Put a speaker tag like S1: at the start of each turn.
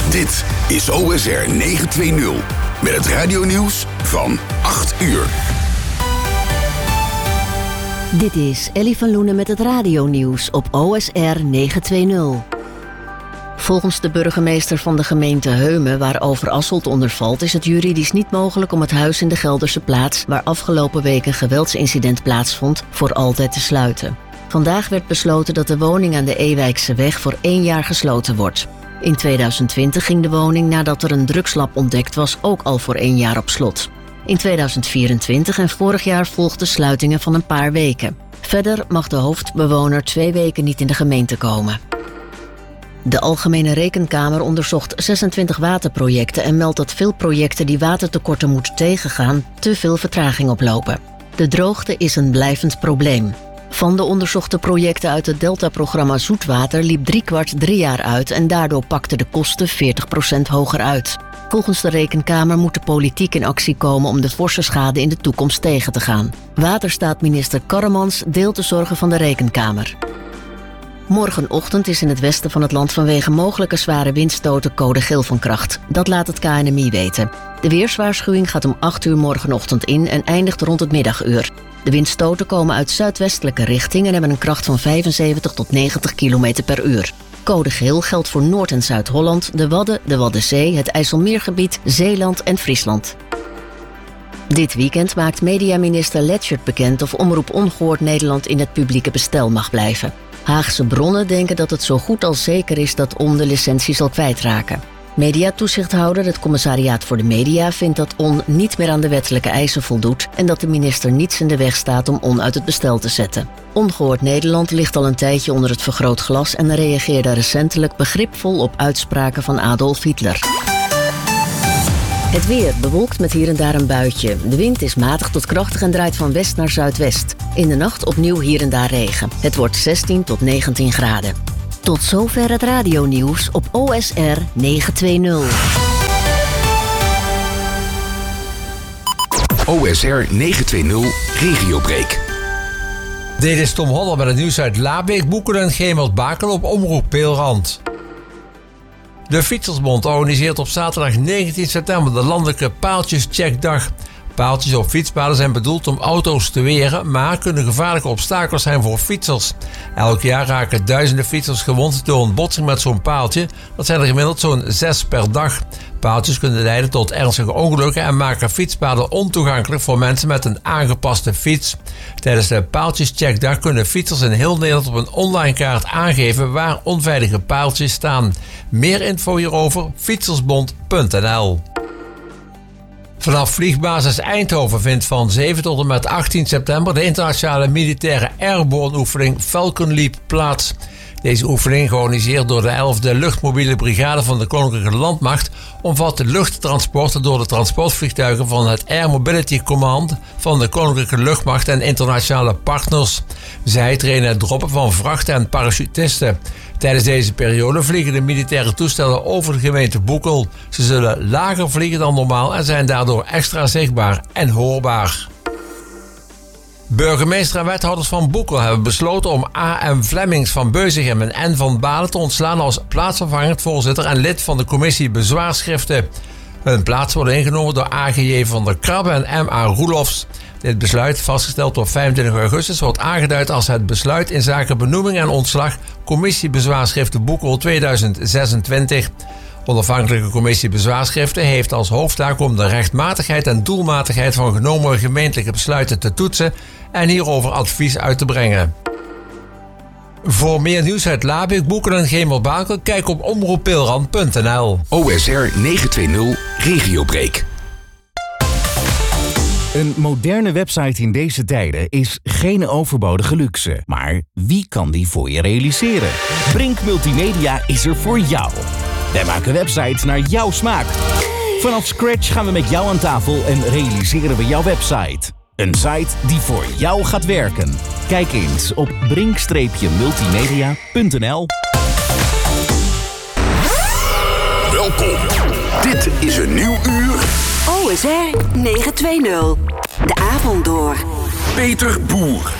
S1: Dit is OSR 920 met het radionieuws van 8 uur.
S2: Dit is Ellie van Loenen met het radionieuws op OSR 920. Volgens de burgemeester van de gemeente Heumen, waar Overasselt onder valt, is het juridisch niet mogelijk om het huis in de Gelderse Plaats, waar afgelopen week een geweldsincident plaatsvond, voor altijd te sluiten. Vandaag werd besloten dat de woning aan de Ewijkseweg voor 1 jaar gesloten wordt. In 2020 ging de woning, nadat er een drugslab ontdekt was, ook al voor 1 jaar op slot. In 2024 en vorig jaar volgden sluitingen van een paar weken. Verder mag de hoofdbewoner 2 weken niet in de gemeente komen. De Algemene Rekenkamer onderzocht 26 waterprojecten en meldt dat veel projecten die watertekorten moeten tegengaan te veel vertraging oplopen. De droogte is een blijvend probleem. Van de onderzochte projecten uit het Delta-programma Zoetwater liep 3/4 3 jaar uit en daardoor pakten de kosten 40% hoger uit. Volgens de Rekenkamer moet de politiek in actie komen om de forse schade in de toekomst tegen te gaan. Waterstaatminister Karremans deelt de zorgen van de Rekenkamer. Morgenochtend is in het westen van het land vanwege mogelijke zware windstoten code geel van kracht. Dat laat het KNMI weten. De weerswaarschuwing gaat om 8 uur morgenochtend in en eindigt rond het middaguur. De windstoten komen uit zuidwestelijke richting en hebben een kracht van 75 tot 90 km per uur. Code geel geldt voor Noord- en Zuid-Holland, de Wadden, de Waddenzee, het IJsselmeergebied, Zeeland en Friesland. Dit weekend maakt mediaminister Letchert bekend of Omroep Ongehoord Nederland in het publieke bestel mag blijven. Haagse bronnen denken dat het zo goed als zeker is dat ON de licentie zal kwijtraken. Mediatoezichthouder, het Commissariaat voor de Media, vindt dat ON niet meer aan de wettelijke eisen voldoet en dat de minister niets in de weg staat om ON uit het bestel te zetten. Ongehoord Nederland ligt al een tijdje onder het vergrootglas en reageerde recentelijk begripvol op uitspraken van Adolf Hitler. Het weer bewolkt met hier en daar een buitje. De wind is matig tot krachtig en draait van west naar zuidwest. In de nacht opnieuw hier en daar regen. Het wordt 16 tot 19 graden. Tot zover het radionieuws op OSR 920.
S1: OSR 920 Regiobreak.
S3: Dit is Tom Holler met het nieuws uit Laabeek, Boeken en Gemert-Bakel op Omroep Peelrand. De Fietsersbond organiseert op zaterdag 19 september de landelijke paaltjescheckdag. Paaltjes op fietspaden zijn bedoeld om auto's te weren, maar kunnen gevaarlijke obstakels zijn voor fietsers. Elk jaar raken duizenden fietsers gewond door een botsing met zo'n paaltje. Dat zijn er gemiddeld zo'n 6 per dag. Paaltjes kunnen leiden tot ernstige ongelukken en maken fietspaden ontoegankelijk voor mensen met een aangepaste fiets. Tijdens de paaltjescheckdag kunnen fietsers in heel Nederland op een online kaart aangeven waar onveilige paaltjes staan. Meer info hierover fietsersbond.nl. Vanaf vliegbasis Eindhoven vindt van 7 tot en met 18 september de internationale militaire airborne oefening Falcon Leap plaats. Deze oefening, georganiseerd door de 11e luchtmobiele brigade van de Koninklijke Landmacht, omvat luchttransporten door de transportvliegtuigen van het Air Mobility Command van de Koninklijke Luchtmacht en internationale partners. Zij trainen het droppen van vrachten en parachutisten. Tijdens deze periode vliegen de militaire toestellen over de gemeente Boekel. Ze zullen lager vliegen dan normaal en zijn daardoor extra zichtbaar en hoorbaar. Burgemeester en wethouders van Boekel hebben besloten om A.M. Flemmings van Beuzegem en N. van Balen te ontslaan als plaatsvervangend voorzitter en lid van de commissie bezwaarschriften. Hun plaats worden ingenomen door A.G.J. van der Krabbe en M.A. Roelofs. Dit besluit, vastgesteld op 25 augustus, wordt aangeduid als het besluit in zaken benoeming en ontslag commissie bezwaarschriften Boekel 2026. Onafhankelijke commissie bezwaarschriften heeft als hoofdtaak om de rechtmatigheid en doelmatigheid van genomen gemeentelijke besluiten te toetsen en hierover advies uit te brengen. Voor meer nieuws uit Laabeek, Boeken en Gemert-Bakel, kijk op omroeppeelrand.nl.
S1: OSR 920 Regiobreak.
S4: Een moderne website in deze tijden is geen overbodige luxe. Maar wie kan die voor je realiseren? Brink Multimedia is er voor jou. Wij maken websites naar jouw smaak. Vanaf scratch gaan we met jou aan tafel en realiseren we jouw website. Een site die voor jou gaat werken. Kijk eens op brink-multimedia.nl.
S1: Welkom. Dit is een nieuw uur.
S2: OSR 920. De avond door.
S1: Peter Boer.